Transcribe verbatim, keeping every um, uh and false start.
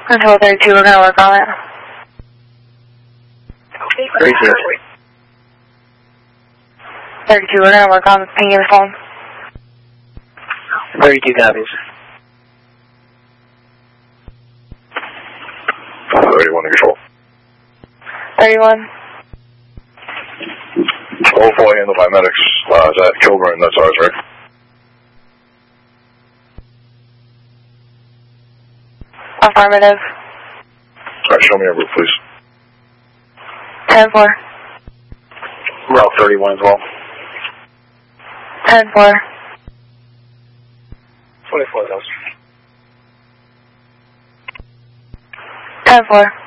Control thirty-two, we're going to work on it. thirty-two. thirty-two, we're going to work on pinging the phone. thirty-two copies. thirty-one to control. thirty-one. Oh four handled by medics. Uh, is that Kilburn? That's ours, right? Affirmative. Alright, show me your route, please. ten four. Route thirty-one as well. ten four. twenty-four thousand. ten four.